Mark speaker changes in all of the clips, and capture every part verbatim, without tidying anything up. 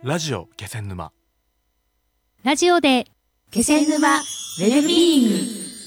Speaker 1: ラジオ気仙沼。
Speaker 2: ラジオで
Speaker 3: 気仙沼ウェルビーイング。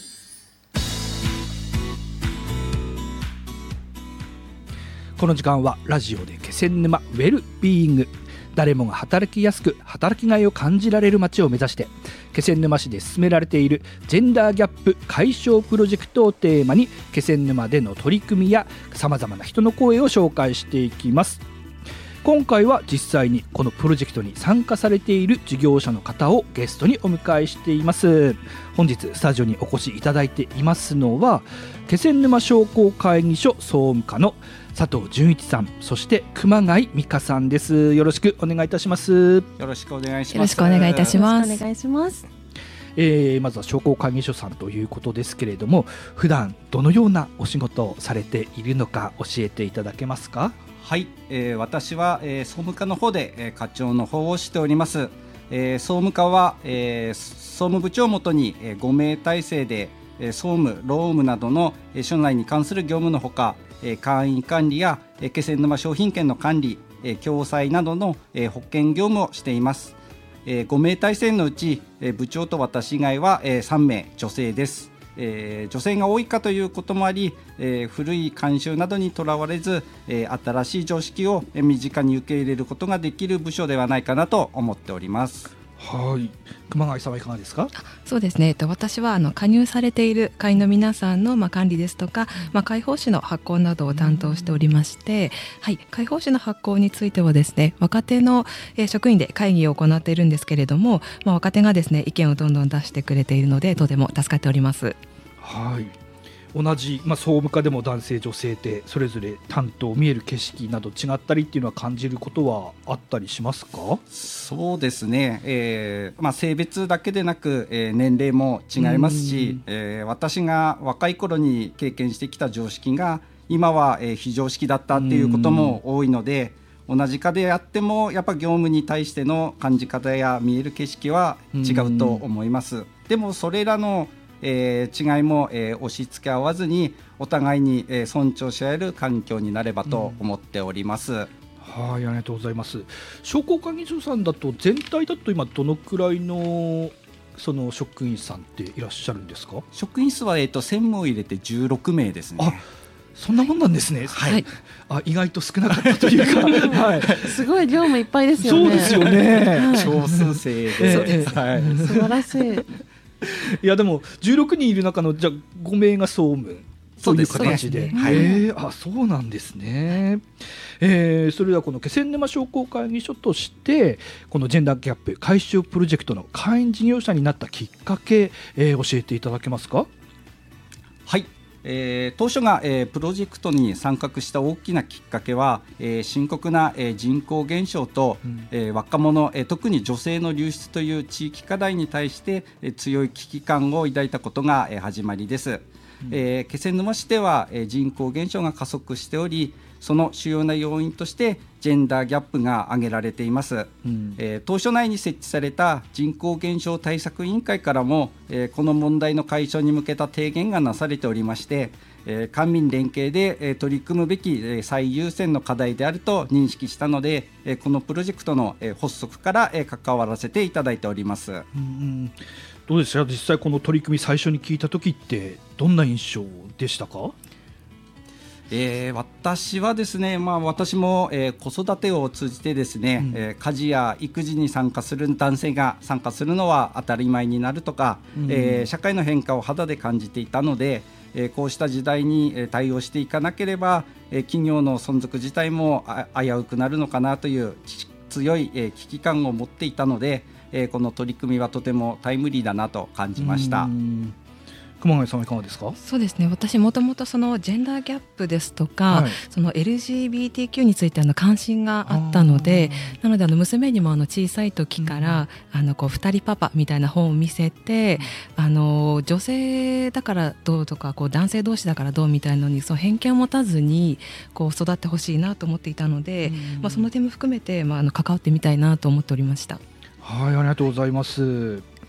Speaker 4: この時間はラジオで気仙沼ウェルビーイング。誰もが働きやすく働きがいを感じられる街を目指して気仙沼市で進められているジェンダーギャップ解消プロジェクトをテーマに気仙沼での取り組みやさまざまな人の声を紹介していきます。今回は実際にこのプロジェクトに参加されている事業者の方をゲストにお迎えしています。本日スタジオにお越しいただいていますのは気仙沼商工会議所総務課の佐藤純一さん、そして熊谷美香さんです。よろしくお願いいたします。
Speaker 5: よろしくお願いします。
Speaker 3: よろしくお願いいたします。
Speaker 2: お願いします。
Speaker 4: えー、まずは商工会議所さんということですけれども、普段どのようなお仕事をされているのか教えていただけますか？
Speaker 5: はい、えー、私は、えー、総務課の方で、えー、課長の方をしております。えー、総務課は、えー、総務部長をもとに、えー、ご名体制で、えー、総務、労務などの、えー、所内に関する業務のほか、えー、会員管理や、えー、気仙沼商品券の管理、えー、共済などの、えー、保険業務をしています。えー、ご名体制のうち、えー、部長と私以外は、えー、さん名女性です。えー、女性が多いかということもあり、えー、古い慣習などにとらわれず、えー、新しい常識を身近に受け入れることができる部署ではないかなと思っております。
Speaker 4: はい、熊谷さんはいかがですか？
Speaker 3: そうですね、えっと、私はあの加入されている会員の皆さんの、まあ、管理ですとか、まあ、会報誌の発行などを担当しておりまして、はい、会報誌の発行についてはですね、若手の、えー、職員で会議を行っているんですけれども、まあ、若手がですね意見をどんどん出してくれているのでとても助かっております。
Speaker 4: はい、同じ、まあ、総務課でも男性女性でそれぞれ担当見える景色など違ったりっていうのは感じることはあったりしますか？
Speaker 5: そうですね、えーまあ、性別だけでなく、えー、年齢も違いますし、えー、私が若い頃に経験してきた常識が今は、えー、非常識だったっていうことも多いので、同じ課であってもやっぱ業務に対しての感じ方や見える景色は違うと思います。でもそれらのえー、違いも、えー、押し付け合わずにお互いに、えー、尊重し合える環境になればと思っております。うん、
Speaker 4: はい、ありがとうございます。商工会議所さんだと全体だと今どのくらいのその職員さんっていらっしゃるんですか？
Speaker 5: 職員数は、えー、と専務を入れてじゅうろく名ですね。
Speaker 4: あ、そんなもんなんですね。
Speaker 5: はい、
Speaker 4: あ、意外と少なかったというか、はい、
Speaker 2: すごい業務いっぱいですよね。
Speaker 4: そうですよね。
Speaker 5: 少数制で、
Speaker 4: えー
Speaker 5: はい、
Speaker 2: 素晴らしい。
Speaker 4: いやでもじゅうろくにんいる中のじゃあご名が総務という形で、
Speaker 5: そうですね、はい、
Speaker 4: えー、あ、そうなんですね。えー、それではこの気仙沼商工会議所としてこのジェンダーギャップ解消プロジェクトの会員事業者になったきっかけ、えー、教えていただけますか？
Speaker 5: はい、えー、当初が、えー、プロジェクトに参画した大きなきっかけは、えー、深刻な、えー、人口減少と、うんえー、若者、えー、特に女性の流出という地域課題に対して、えー、強い危機感を抱いたことが、えー、始まりです。うんえー、気仙沼市では、えー、人口減少が加速しており、その主要な要因としてジェンダーギャップが挙げられています。うんえー、当初内に設置された人口減少対策委員会からも、えー、この問題の解消に向けた提言がなされておりまして、えー、官民連携で、えー、取り組むべき、えー、最優先の課題であると認識したので、えー、このプロジェクトの、えー、発足から、えー、関わらせていただいております。うん
Speaker 4: うんどうでしたか？実際この取り組み最初に聞いた時ってどんな印象でしたか？
Speaker 5: えー、私はですね、まあ、私も、えー、子育てを通じてですね、うんえー、家事や育児に参加する男性が参加するのは当たり前になるとか、うんえー、社会の変化を肌で感じていたので、えー、こうした時代に、えー、対応していかなければ、えー、企業の存続自体もあ危うくなるのかなという強い、えー、危機感を持っていたので、えー、この取り組みはとてもタイムリーだなと感じました。
Speaker 4: うん熊谷さんはいかがですか？
Speaker 3: そうですね、私もともとそのジェンダーギャップですとか、はい、その エルジービーティーキュー についてあの関心があったので、なのであの娘にもあの小さい時から、うん、あのこうふたりパパみたいな本を見せて、うん、あの女性だからどうとかこう男性同士だからどうみたいなのにその偏見を持たずにこう育ってほしいなと思っていたので、うんまあ、その点も含めて、まあ、あの関わってみたいなと思っておりました。
Speaker 4: はい、ありがとうございます。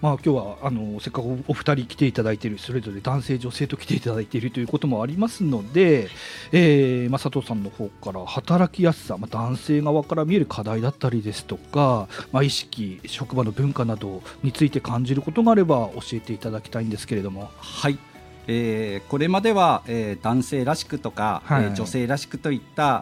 Speaker 4: まあ、今日はあのせっかくお二人来ていただいている、それぞれ男性女性と来ていただいているということもありますので、えーまあ、佐藤さんの方から働きやすさ、まあ、男性側から見える課題だったりですとか、まあ、意識、職場の文化などについて感じることがあれば教えていただきたいんですけれども。
Speaker 5: はい、えーこれまでは、えー男性らしくとか、
Speaker 4: はい
Speaker 5: えー女性らしくといった、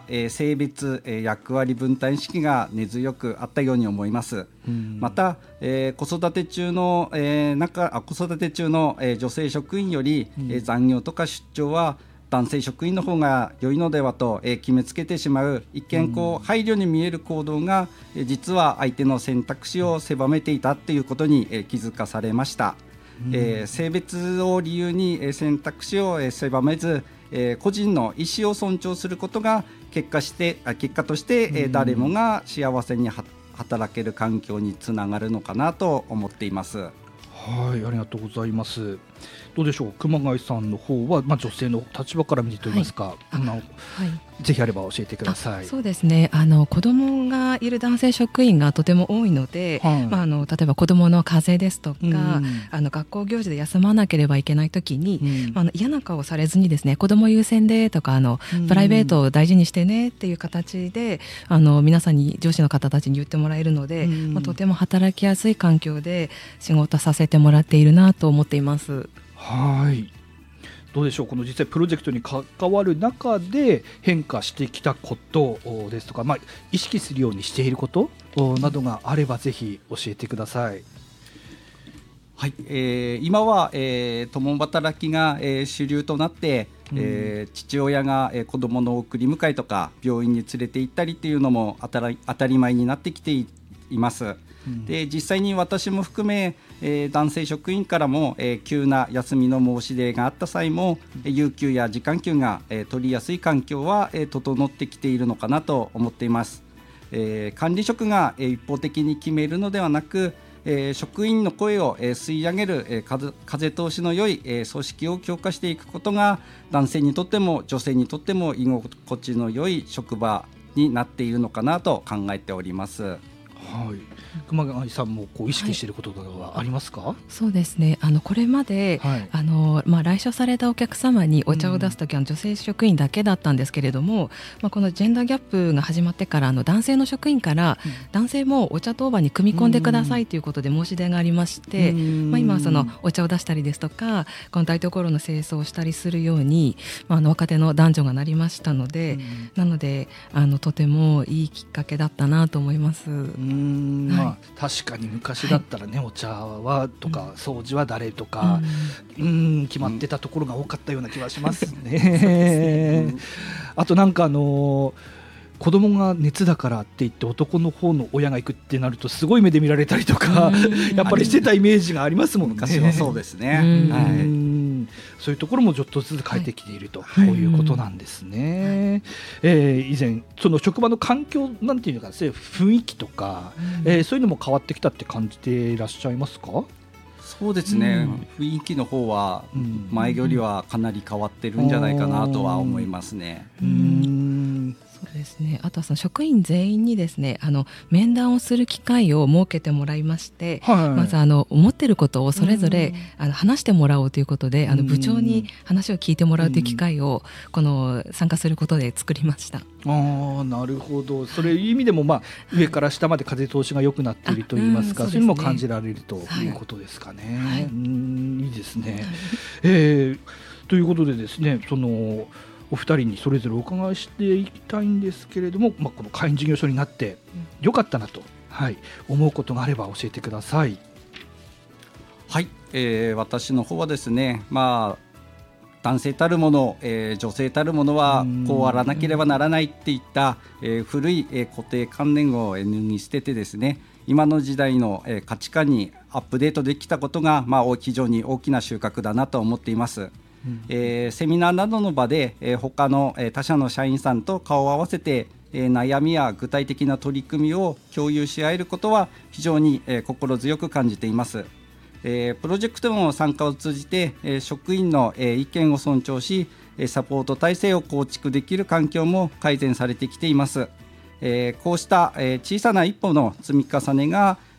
Speaker 5: えー性別、えー役割分担意識が根強くあったように思います。
Speaker 4: うん
Speaker 5: また、えー子育て中の、えー中あ子育て中の、えー女性職員より、
Speaker 4: うん
Speaker 5: えー残業とか出張は男性職員の方が良いのではと、えー決めつけてしまう一見こう配慮に見える行動が、えー実は相手の選択肢を狭めていたということに、えー気づかされました。えー性別を理由にえー選択肢をえー狭めず、えー個人の意思を尊重することが結果してあ結果として、えー誰もが幸せには働ける環境につながるのかなと思っています。
Speaker 4: はい、ありがとうございます。どうでしょう、熊谷さんの方は、まあ、女性の立場から見てといいますか、あの
Speaker 3: はい
Speaker 4: ぜひあれば教えてください。
Speaker 3: そうですね、あの子供がいる男性職員がとても多いので、
Speaker 4: はい
Speaker 3: まあ、あの例えば子供の風邪ですとか、
Speaker 4: うん
Speaker 3: あの学校行事で休まなければいけないときに、
Speaker 4: うん
Speaker 3: まあ、あの嫌な顔をされずにですね、子供優先でとかあの
Speaker 4: うん
Speaker 3: プライベートを大事にしてねっていう形であの皆さんに上司の方たちに言ってもらえるので、
Speaker 4: うん
Speaker 3: まあ、とても働きやすい環境で仕事させてもらっているなと思っています。
Speaker 4: はい、どうでしょう、この実際プロジェクトに関わる中で変化してきたことですとか、まあ、意識するようにしていることなどがあればぜひ教えてください。
Speaker 5: はい、えー今は、えー共働きが、えー主流となって、えー父親が、えー子どもの送り迎えとか病院に連れて行ったりっていうのも当たり、当たり前になってきていいます。
Speaker 4: うん
Speaker 5: で実際に私も含め、えー男性職員からも、えー急な休みの申し出があった際も、えー有給や時間給が、えー取りやすい環境は、えー整ってきているのかなと思っています。えー管理職が、えー一方的に決めるのではなく、えー職員の声を、えー吸い上げる、えー風、風通しの良い、えー組織を強化していくことが男性にとっても女性にとっても居心地の良い職場になっているのかなと考えております。
Speaker 4: はい、熊谷さんもこう意識していることなどはありますか？
Speaker 3: そうですね、あのこれまで、
Speaker 4: はい
Speaker 3: あのまあ、来所されたお客様にお茶を出すときは女性職員だけだったんですけれども、まあ、このジェンダーギャップが始まってからあの男性の職員から男性もお茶当番に組み込んでくださいということで申し出がありまして、
Speaker 4: うん
Speaker 3: まあ、今はそのお茶を出したりですとかこの台所の清掃をしたりするように、まあ、あの若手の男女がなりましたので、
Speaker 4: うん
Speaker 3: なのであのとてもいいきっかけだったなと思います。
Speaker 4: うーん、
Speaker 3: はい
Speaker 4: まあ、確かに昔だったらね、お茶はとか掃除は誰とか、うーん決まってたところが多かったような気がしますね。あとなんかあのー子供が熱だからって言って男の方の親が行くってなるとすごい目で見られたりとか、
Speaker 3: うん
Speaker 4: やっぱりしてたイメージがありますもんね。
Speaker 5: 昔はそうですね。
Speaker 3: うん
Speaker 5: はい
Speaker 4: うんそういうところもちょっとずつ変えてきていると、
Speaker 3: はい
Speaker 4: こういうことなんですね。えー以前その職場の環境なんていうのかですね、雰囲気とか、えーそういうのも変わってきたって感じていらっしゃいますか？
Speaker 5: そうですね、雰囲気の方は
Speaker 4: うん
Speaker 5: 前よりはかなり変わってるんじゃないかなとは思いますね。
Speaker 4: うーん
Speaker 3: そうですね、あとはその職員全員にですねあの面談をする機会を設けてもらいまして、
Speaker 4: はい、
Speaker 3: まずあの思っていることをそれぞれ
Speaker 4: うん
Speaker 3: あの話してもらおうということであの
Speaker 4: うん
Speaker 3: 部長に話を聞いてもらうという機会をこの参加することで作りました。
Speaker 4: あーなるほど、それいう意味でも、まあ、上から下まで風通しが良くなっているといいますか、
Speaker 3: あうん
Speaker 4: そういうのも
Speaker 3: そうですね
Speaker 4: 感じられると
Speaker 3: はい
Speaker 4: いうことですかね。
Speaker 3: はい
Speaker 4: うんいいですね、えーということでですね、そのお二人にそれぞれお伺いしていきたいんですけれども、まあ、この会員事業所になってよかったなと、はい、思うことがあれば教えてください。
Speaker 5: はい、えー私の方はですね、まあ男性たるもの、えー女性たるものはこうあらなければならないっていった、えー古い、えー固定観念を脱ぎ捨ててですね、今の時代の、えー価値観にアップデートできたことが、まあ、非常に大きな収穫だなと思っています。えーセミナーなどの場で、えー他の、えー他社の社員さんと顔を合わせて、えー悩みや具体的な取り組みを共有し合えることは非常に、えー心強く感じています。えープロジェクトの参加を通じて、えー職員の、えー意見を尊重し、えーサポート体制を構築できる環境も改善されてきています。えーこうした、えー小さな一歩の積み重ねが、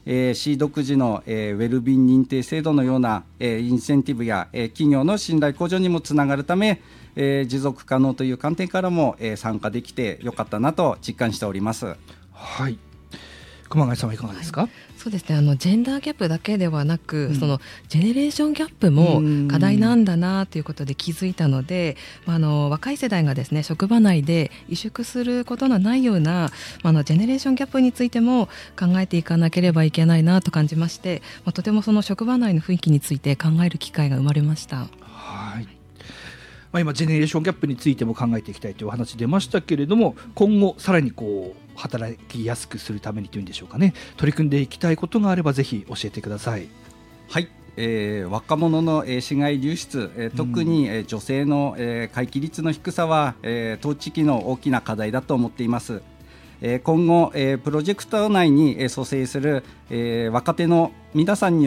Speaker 5: えー、市独自の、えー、ウェルビー認定制度のような、えー、インセンティブや、えー、企業の信頼向上にもつながるため、えー、持続可能という観点からも、えー、参加できてよかったなと実感しております。
Speaker 4: はい、熊谷さんはいかがですか？
Speaker 3: はい、そうですね、あのジェンダーギャップだけではなく、
Speaker 4: うん、
Speaker 3: そのジェネレーションギャップも課題なんだなということで気づいたので、あの若い世代がですね職場内で萎縮することのないようなあのジェネレーションギャップについても考えていかなければいけないなと感じまして、まあ、とてもその職場内の雰囲気について考える機会が生まれました。
Speaker 4: はい、まあ、今ジェネレーションギャップについても考えていきたいというお話出ましたけれども、今後さらにこう働きやすくするためにというんでしょうかね、取り組んでいきたいことがあればぜひ教えてください。
Speaker 5: はい、えー、若者の、えー、市外流出、えー、特に、えー、女性の、えー、回帰率の低さは、えー、当地域の大きな課題だと思っています。えー、今後、えー、プロジェクト内に、えー、蘇生する、えー、若手の皆さんに